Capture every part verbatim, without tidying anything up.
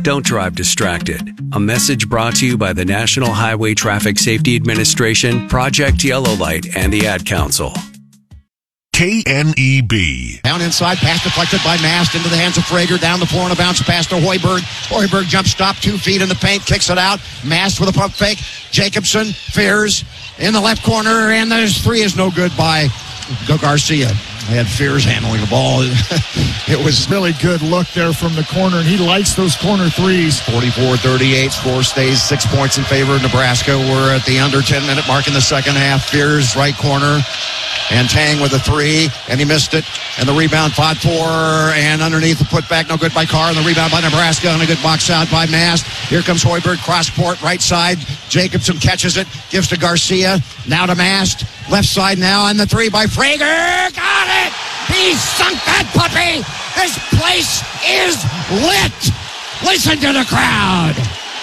Don't drive distracted. A message brought to you by the National Highway Traffic Safety Administration, Project Yellow Light, and the Ad Council. K N E B. Down inside, pass deflected by Mast into the hands of Frager. Down the floor and a bounce pass to Hoiberg. Hoiberg jump stop, two feet in the paint, kicks it out. Mast with a pump fake. Jacobson, Fears in the left corner, and there's three is no good by Garcia. They had Fears handling the ball. It was really good look there from the corner, and he likes those corner threes. forty-four thirty-eight, score stays six points in favor of Nebraska. We're at the under ten-minute mark in the second half. Fears, right corner, and Tang with a three, and he missed it. And the rebound, five four, and underneath the putback, no good by Carr, and the rebound by Nebraska, and a good box out by Mast. Here comes Hoiberg, cross court, right side. Jacobson catches it, gives to Garcia, now to Mast. Left side now, and the three by Frager. Got it! He sunk that puppy! This place is lit! Listen to the crowd!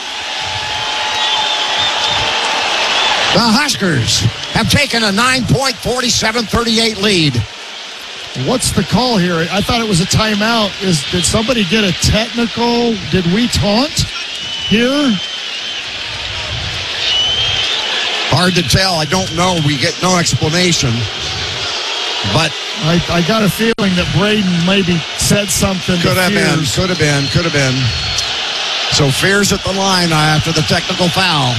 The Huskers have taken a nine-point, forty-seven thirty-eight lead. What's the call here? I thought it was a timeout. Is did somebody get a technical? Did we taunt here? Hard to tell. I don't know. We get no explanation. But I, I got a feeling that Braden maybe said something. Could have been. Could have been. Could have been. So Fears at the line after the technical foul.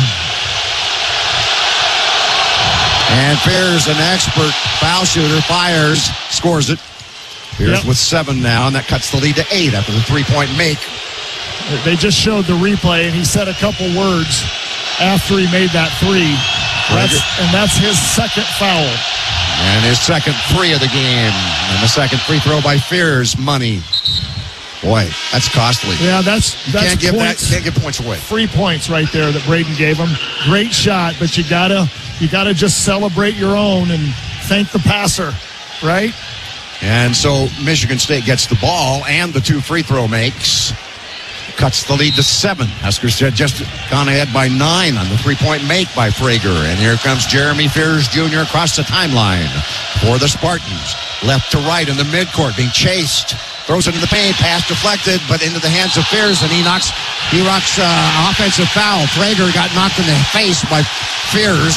And Fears, an expert foul shooter, fires, scores it. Fears yep. with seven now, and that cuts the lead to eight after the three-point make. They just showed the replay, and he said a couple words after he made that three. That's, and that's his second foul. And his second three of the game. And the second free throw by Fears, money. Boy, that's costly. Yeah, that's that's can't give points, that. Can't give points away. Free points right there that Braden gave him. Great shot, but you gotta you gotta just celebrate your own and thank the passer, right? And so Michigan State gets the ball and the two free throw makes. Cuts the lead to seven. Huskers had just gone ahead by nine on the three-point make by Frager. And here comes Jeremy Fears Junior across the timeline for the Spartans. Left to right in the midcourt, being chased. Throws it in the paint, pass deflected, but into the hands of Fears, and he knocks, he rocks uh, offensive foul. Frager got knocked in the face by Fears.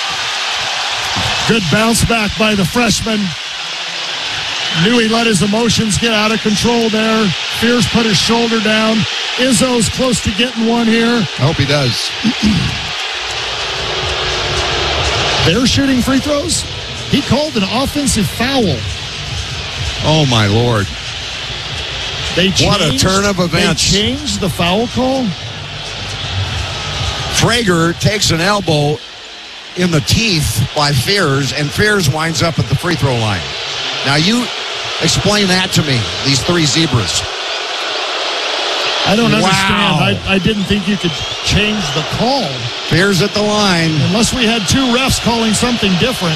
Good bounce back by the freshman. Knew he let his emotions get out of control there. Fears put his shoulder down. Izzo's close to getting one here. I hope he does. They're shooting free throws. He called an offensive foul. Oh, my Lord. They changed, what a turn of events. They changed the foul call. Frager takes an elbow in the teeth by Fears, and Fears winds up at the free throw line. Now, you explain that to me, these three zebras. I don't wow. understand. I, I didn't think you could change the call. Fears at the line. Unless we had two refs calling something different.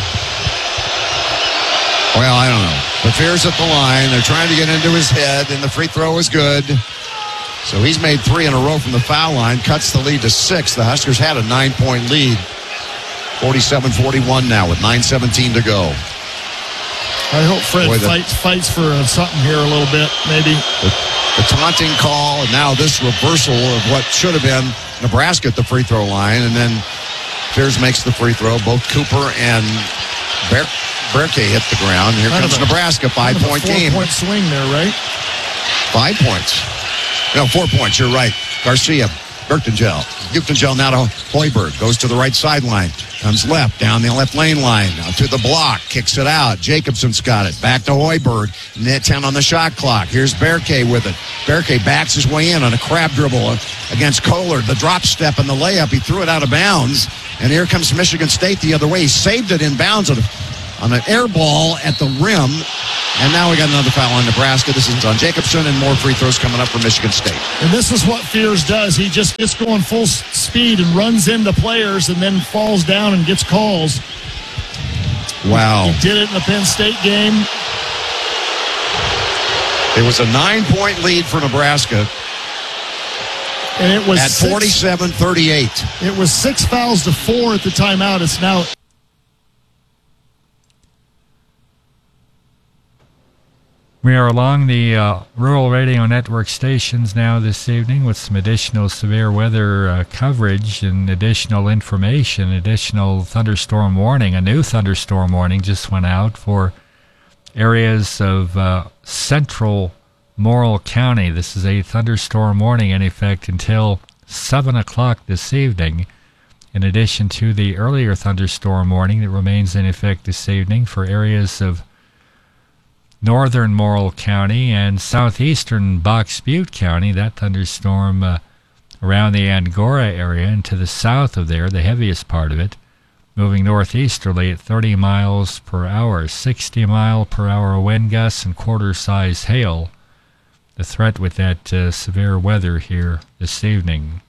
Well, I don't know. But Fears at the line. They're trying to get into his head, and the free throw is good. So he's made three in a row from the foul line. Cuts the lead to six. The Huskers had a nine-point lead. forty-seven forty-one now with nine seventeen to go. I hope Fred Boy, the, fights fights for uh, something here a little bit, maybe. The, the taunting call, and now this reversal of what should have been Nebraska at the free throw line, and then Fears makes the free throw. Both Cooper and Ber- Berke hit the ground. Here kind comes a, Nebraska, five-point game. Four-point swing there, right? Five points. No, four points, you're right. Garcia, Berktengel. Berktengel now to Hoiberg. Goes to the right sideline. Comes left, down the left lane line. Now to the block. Kicks it out. Jacobson's got it. Back to Hoiberg. Net ten on the shot clock. Here's Berke with it. Berke backs his way in on a crab dribble against Kohler. The drop step and the layup. He threw it out of bounds. And here comes Michigan State the other way. He saved it in bounds on, on an air ball at the rim. And now we got another foul on Nebraska. This is on Jacobson, and more free throws coming up for Michigan State. And this is what Fears does. He just gets going full speed and runs into players and then falls down and gets calls. Wow. He did it in the Penn State game. It was a nine-point lead for Nebraska. And it was at forty-seven thirty-eight. It was six fouls to four at the timeout. It's now... We are along the uh, Rural Radio Network stations now this evening with some additional severe weather uh, coverage and additional information, additional thunderstorm warning. A new thunderstorm warning just went out for areas of uh, central Morrill County. This is a thunderstorm warning in effect until seven o'clock this evening, in addition to the earlier thunderstorm warning that remains in effect this evening for areas of northern Morrill County and southeastern Box Butte County. That thunderstorm uh, around the Angora area and to the south of there, the heaviest part of it, moving northeasterly at thirty miles per hour, sixty mile per hour wind gusts and quarter-size hail. The threat with that uh, severe weather here this evening.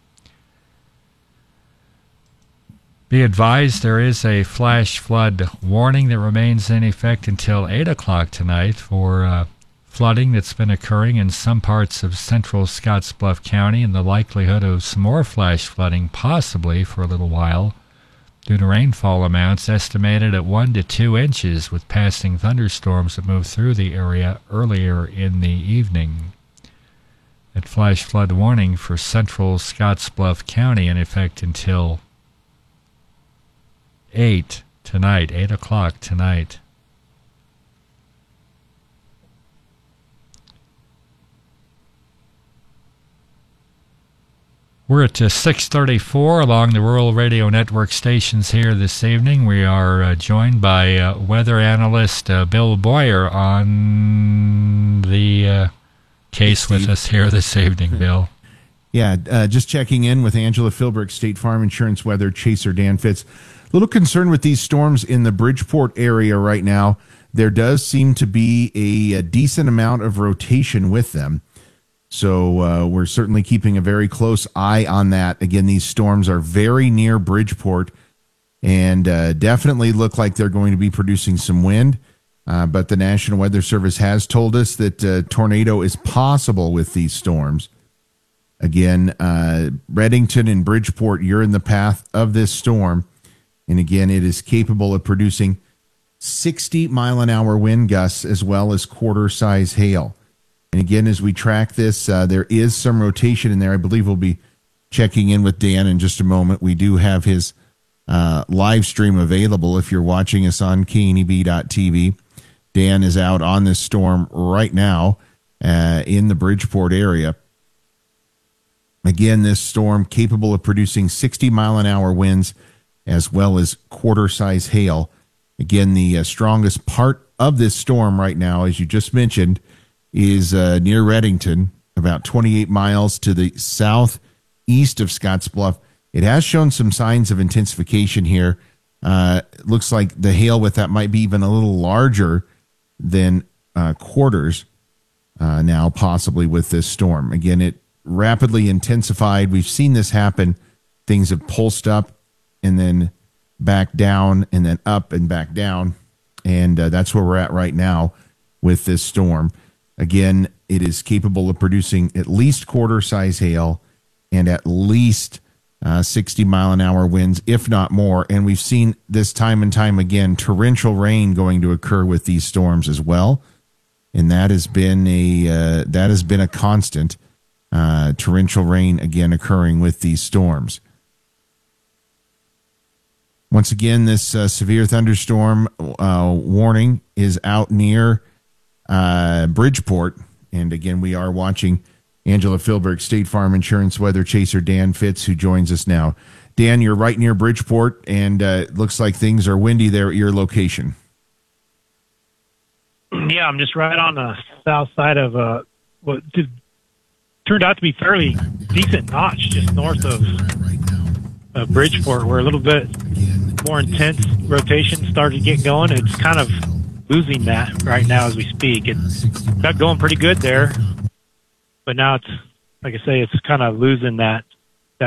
Be advised there is a flash flood warning that remains in effect until eight o'clock tonight for uh, flooding that's been occurring in some parts of central Scottsbluff County, and the likelihood of some more flash flooding possibly for a little while due to rainfall amounts estimated at one to two inches with passing thunderstorms that move through the area earlier in the evening. That flash flood warning for central Scottsbluff County in effect until eight tonight, eight o'clock tonight. We're at uh, six thirty-four along the Rural Radio Network stations here this evening. We are uh, joined by uh, weather analyst uh, Bill Boyer on the uh, case hey, with us here this evening, Bill. Yeah, uh, just checking in with Angela Philbrick, State Farm Insurance weather chaser Dan Fitz. A little concerned with these storms in the Bridgeport area right now. There does seem to be a, a decent amount of rotation with them. So uh, we're certainly keeping a very close eye on that. Again, these storms are very near Bridgeport and uh, definitely look like they're going to be producing some wind. Uh, but the National Weather Service has told us that uh, tornado is possible with these storms. Again, uh, Reddington and Bridgeport, you're in the path of this storm. And again, it is capable of producing sixty mile an hour wind gusts as well as quarter size hail. And again, as we track this, uh, there is some rotation in there. I believe we'll be checking in with Dan in just a moment. We do have his uh, live stream available if you're watching us on K N E B dot T V. Dan is out on this storm right now uh, in the Bridgeport area. Again, this storm capable of producing sixty mile an hour winds as well as quarter-size hail. Again, the uh, strongest part of this storm right now, as you just mentioned, is uh, near Reddington, about twenty-eight miles to the southeast of Scottsbluff. It has shown some signs of intensification here. Uh, it looks like the hail with that might be even a little larger than uh, quarters uh, now, possibly with this storm. Again, it rapidly intensified. We've seen this happen. Things have pulsed up and then back down and then up and back down. And uh, that's where we're at right now with this storm. Again, it is capable of producing at least quarter-size hail and at least uh, sixty mile an hour winds, if not more. And we've seen this time and time again, torrential rain going to occur with these storms as well. And that has been a uh, that has been a constant. Uh, torrential rain again occurring with these storms. Once again, this uh, severe thunderstorm uh, warning is out near uh, Bridgeport. And again, we are watching Angela Philbrick, State Farm Insurance weather chaser Dan Fitz, who joins us now. Dan, you're right near Bridgeport, and uh, it looks like things are windy there at your location. Yeah, I'm just right on the south side of uh, what did, turned out to be fairly decent notch just north of uh, Bridgeport, where a little bit more intense rotation started to get going. It's kind of losing that right now as we speak. It's got going pretty good there, but now it's, like I say, it's kind of losing that